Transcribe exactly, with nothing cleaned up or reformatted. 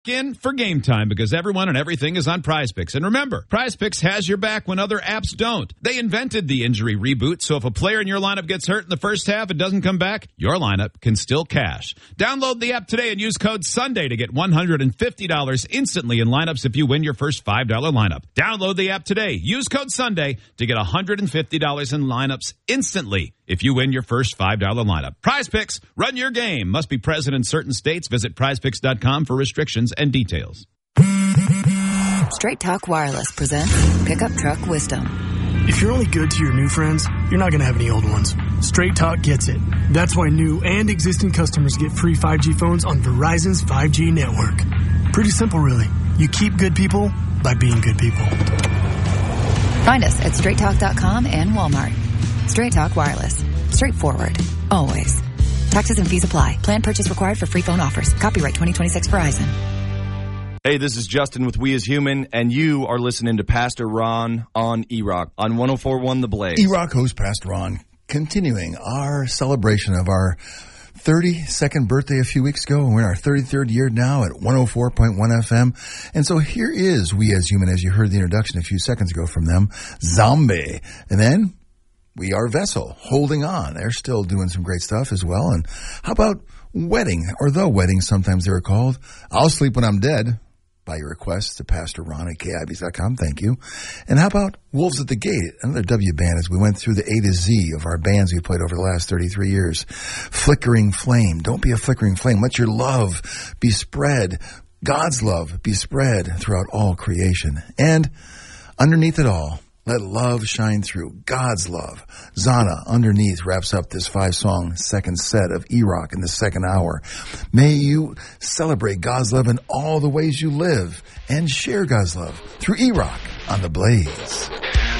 in for game time because everyone and everything is on PrizePicks. And remember, PrizePicks has your back when other apps don't. They invented the injury reboot, so if a player in your lineup gets hurt in the first half and doesn't come back, your lineup can still cash. Download the app today and use code SUNDAY to get one hundred fifty dollars instantly in lineups if you win your first five dollars lineup. Download the app today. Use code SUNDAY to get one hundred fifty dollars in lineups instantly if you win your first five dollars lineup. PrizePicks, run your game. Must be present in certain states. Visit prize picks dot com for restrictions and details. Straight Talk Wireless presents Pickup Truck Wisdom. If you're only good to your new friends, you're not going to have any old ones. Straight Talk gets it. That's why new and existing customers get free five G phones on Verizon's five G network. Pretty simple, really. You keep good people by being good people. Find us at straight talk dot com and Walmart. Straight Talk Wireless. Straightforward. Always. Taxes and fees apply. Plan purchase required for free phone offers. Copyright twenty twenty-six Verizon. Hey, this is Justin with We As Human, and you are listening to Pastor Ron on E-Rock on one oh four point one The Blaze. E-Rock host Pastor Ron, continuing our celebration of our thirty-second birthday a few weeks ago. We're in our thirty-third year now at one oh four point one F M. And so here is We As Human, as you heard the introduction a few seconds ago from them, Zombie. And then We Are Vessel, Holding On. They're still doing some great stuff as well. And how about Wedding, or The Wedding, sometimes they were called. I'll Sleep When I'm Dead, by your request to Pastor Ron at K I B S dot com. Thank you. And how about Wolves at the Gate, another W band as we went through the A to Z of our bands we played over the last thirty-three years. Flickering Flame. Don't be a flickering flame. Let your love be spread. God's love be spread throughout all creation. And underneath it all, let love shine through. God's love. Zana, underneath, wraps up this five-song second set of E-Rock in the second hour. May you celebrate God's love in all the ways you live and share God's love through E-Rock on The Blaze.